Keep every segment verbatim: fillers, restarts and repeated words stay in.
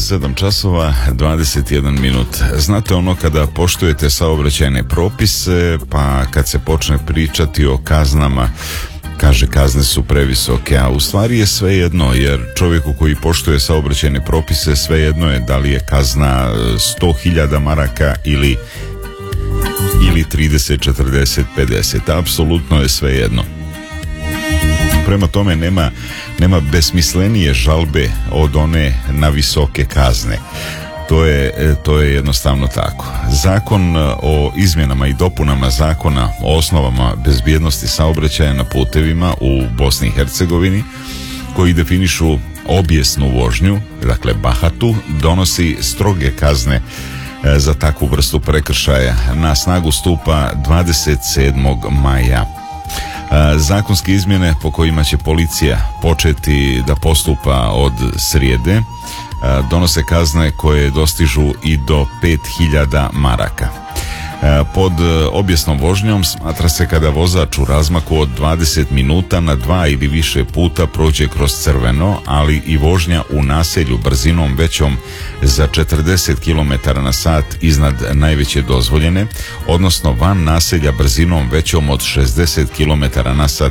sedam časova dvadeset jedan minut. Znate ono kada poštujete saobraćajne propise, pa kad se počne pričati o kaznama, kaže kazne su previsoke, a u stvari je sve jedno, jer čovjeku koji poštuje saobraćajne propise sve jedno je da li je kazna sto hiljada maraka ili ili trideset, četrdeset, pedeset. Apsolutno je sve jedno. Prema tome nema, nema besmislenije žalbe od one na visoke kazne. To je, to je jednostavno tako. Zakon o izmjenama i dopunama Zakona o osnovama bezbjednosti saobraćaja na putevima u Bosni i Hercegovini, koji definišu obijesnu vožnju, dakle bahatu, donosi stroge kazne za takvu vrstu prekršaja. Na snagu stupa dvadeset sedmog maja. Zakonske izmjene po kojima će policija početi da postupa od srijede donose kazne koje dostižu i do pet hiljada maraka. Pod obijesnom vožnjom smatra se kada vozač u razmaku od dvadeset minuta na dva ili više puta prođe kroz crveno, ali i vožnja u naselju brzinom većom za četrdeset kilometara na sat iznad najveće dozvoljene, odnosno van naselja brzinom većom od šezdeset kilometara na sat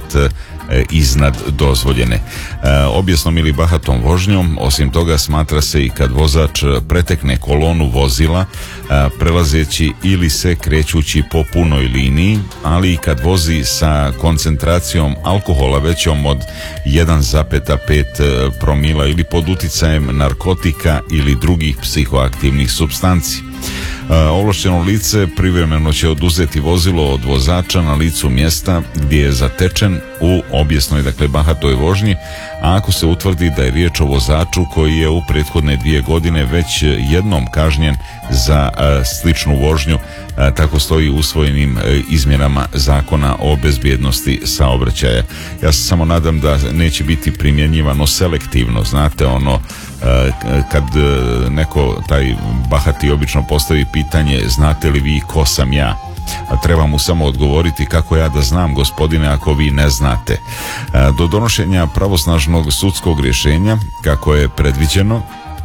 iznad dozvoljene. Obijesnom ili bahatom vožnjom, osim toga, smatra se i kad vozač pretekne kolonu vozila prelazeći ili se krećući po punoj liniji, ali i kad vozi sa koncentracijom alkohola većom od jedan zarez pet promila ili pod uticajem narkotika ili drugih psihoaktivnih supstanci. Ovlašteno lice privremeno će oduzeti vozilo od vozača na licu mjesta gdje je zatečen u obijesnoj, dakle bahatoj vožnji, a ako se utvrdi da je riječ o vozaču koji je u prethodne dvije godine već jednom kažnjen za a, sličnu vožnju, a, tako stoji u usvojenim a, izmjenama Zakona o bezbjednosti saobraćaja. Ja se samo nadam da neće biti primjenjivano selektivno, znate ono, kad neko, taj bahati, obično postavi pitanje znate li vi ko sam ja, a treba mu samo odgovoriti kako ja da znam, gospodine, ako vi ne znate. Do donošenja pravosnažnog sudskog rješenja, kako je predviđeno,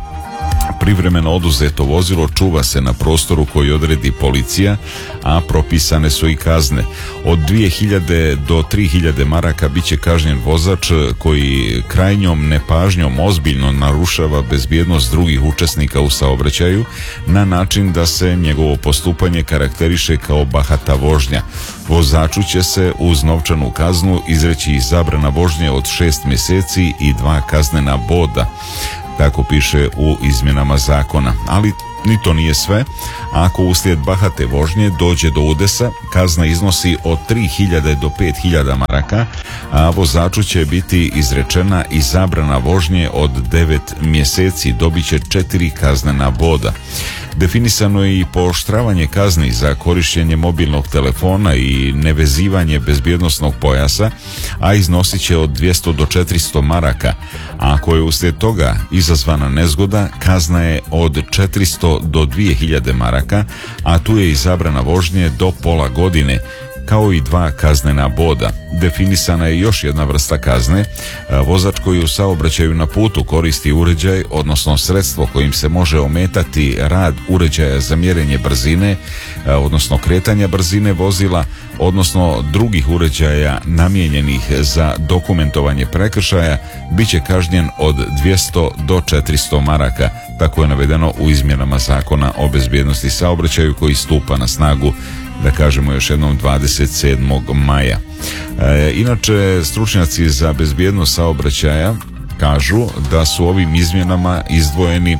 privremeno oduzeto vozilo čuva se na prostoru koji odredi policija, a propisane su i kazne. Od dvije hiljade do tri hiljade maraka bit će kažnjen vozač koji krajnjom nepažnjom ozbiljno narušava bezbjednost drugih učesnika u saobraćaju na način da se njegovo postupanje karakteriše kao bahata vožnja. Vozaču će se uz novčanu kaznu izreći i zabrana vožnje od šest mjeseci i dva kaznena boda. Tako piše u izmjenama zakona. Ali ni to nije sve. Ako uslijed bahate vožnje dođe do udesa, kazna iznosi od tri hiljade do pet hiljada maraka, a vozaču će biti izrečena i zabrana vožnje od devet mjeseci, dobit će četiri kaznena boda. Definisano je i pooštravanje kazni za korištenje mobilnog telefona i nevezivanje bezbjednosnog pojasa, a iznosit će od dvjesto do četiristo maraka, a ako je uslijed toga izazvana nezgoda, kazna je od četiristo do dvije hiljade maraka, a tu je i zabrana vožnje do pola godine, kao i dva kaznena boda. Definisana je još jedna vrsta kazne. Vozač koji u saobraćaju na putu koristi uređaj, odnosno sredstvo kojim se može ometati rad uređaja za mjerenje brzine, odnosno kretanja brzine vozila, odnosno drugih uređaja namijenjenih za dokumentovanje prekršaja, bit će kažnjen od dvjesto do četiristo maraka. Tako je navedeno u izmjenama Zakona o bezbjednosti saobraćaju koji stupa na snagu, da kažemo još jednom, dvadeset sedmog maja. E, inače, stručnjaci za bezbjednost saobraćaja kažu da su ovim izmjenama izdvojeni e,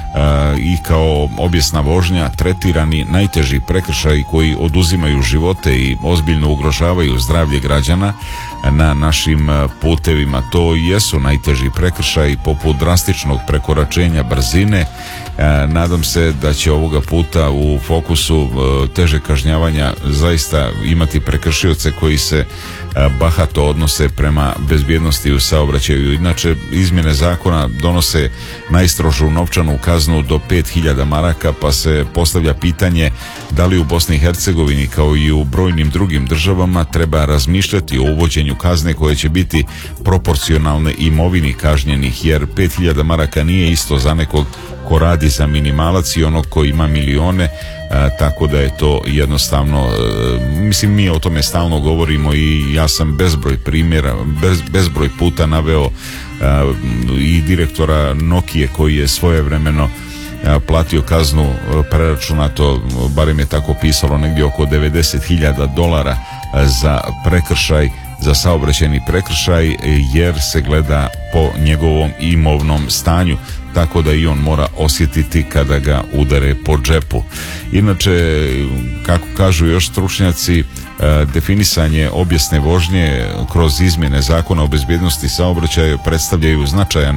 i kao obijesna vožnja tretirani najteži prekršaji koji oduzimaju živote i ozbiljno ugrožavaju zdravlje građana na našim putevima. To jesu najteži prekršaji poput drastičnog prekoračenja brzine. E, nadam se da će ovoga puta u fokusu e, teže kažnjavanja zaista imati prekršioce koji se e, bahato odnose prema bezbjednosti u saobraćaju. Inače, izmjene zakona donose najstrožu novčanu kaznu do pet hiljada maraka, pa se postavlja pitanje da li u Bosni i Hercegovini kao i u brojnim drugim državama treba razmišljati o uvođenju kazne koje će biti proporcionalne imovini kažnjenih, jer pet hiljada maraka nije isto za nekog ko radi za minimalac i onog ko ima milione, a, tako da je to jednostavno, a, mislim mi o tome stalno govorimo i ja sam bezbroj primjera, bez, bezbroj puta naveo a, i direktora Nokije koji je svojevremeno platio kaznu preračunato, barem je tako pisalo, negdje oko devedeset hiljada dolara za prekršaj, za saobraćajni prekršaj, jer se gleda po njegovom imovnom stanju, tako da i on mora osjetiti kada ga udare po džepu. Inače, kako kažu još stručnjaci, definisanje obijesne vožnje kroz izmjene Zakona o bezbjednosti saobraćaja predstavljaju značajan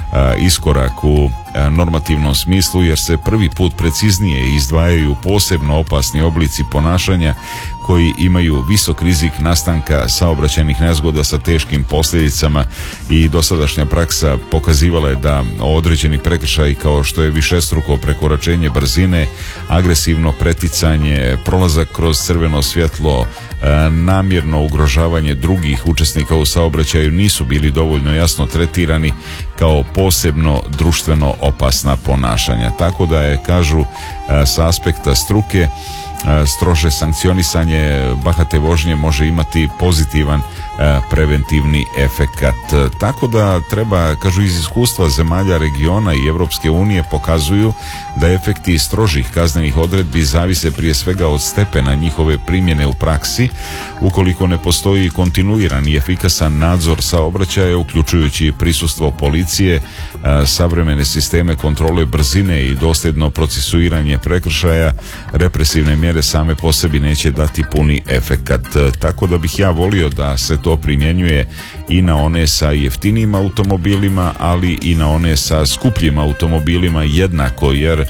iskorak u normativnom smislu, jer se prvi put preciznije izdvajaju posebno opasni oblici ponašanja koji imaju visok rizik nastanka saobraćajnih nezgoda sa teškim posljedicama, i dosadašnja praksa pokazivala je da određeni prekršaji kao što je višestruko prekoračenje brzine, agresivno preticanje, prolazak kroz crveno svjetlo, namjerno ugrožavanje drugih učesnika u saobraćaju nisu bili dovoljno jasno tretirani kao posebno društveno opasna ponašanja. Tako da je, kažu, sa aspekta struke, strože sankcionisanje bahate vožnje može imati pozitivan preventivni efekat. Tako da treba, kažu, iz iskustva zemalja regiona i Europske unije pokazuju da efekti strožih kaznenih odredbi zavise prije svega od stepena njihove primjene u praksi. Ukoliko ne postoji kontinuiran i efikasan nadzor saobraćaja, uključujući prisustvo policije, savremene sisteme kontrole brzine i dosljedno procesuiranje prekršaja, represivne mjere same po sebi neće dati puni efekat. Tako da bih ja volio da se to primjenjuje i na one sa jeftinijim automobilima, ali i na one sa skupljim automobilima jednako, jer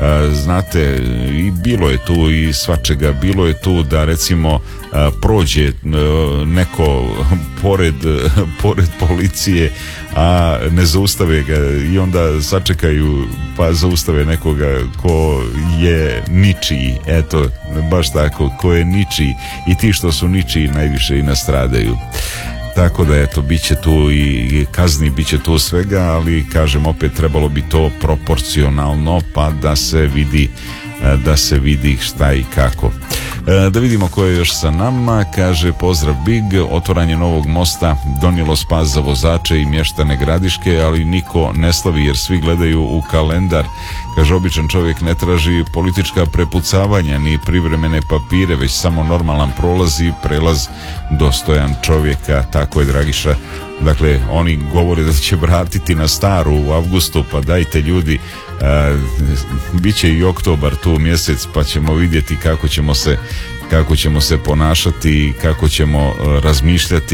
znate, i bilo je tu i svačega, bilo je tu da recimo prođe neko pored, pored policije, a ne zaustave ga, i onda sačekaju pa zaustave nekoga ko je ničiji, eto, baš tako, ko je ničiji, i ti što su ničiji najviše i nastradaju. Tako da, eto, bit će tu i kazni, bit će tu svega, ali kažem opet, trebalo bi to proporcionalno, pa da se vidi da se vidi šta i kako. Da vidimo ko je još sa nama. Kaže, pozdrav Big, otvaranje novog mosta donijelo spas za vozače i mještane Gradiške, ali niko ne slavi jer svi gledaju u kalendar. Kaže, običan čovjek ne traži politička prepucavanja ni privremene papire, već samo normalan prolaz i prelaz dostojan čovjeka. Tako je, Dragiša. Dakle, oni govore da će vratiti na staru u avgustu, pa dajte ljudi, uh, bit će i oktobar tu mjesec, pa ćemo vidjeti kako ćemo se, kako ćemo se ponašati i kako ćemo uh, razmišljati.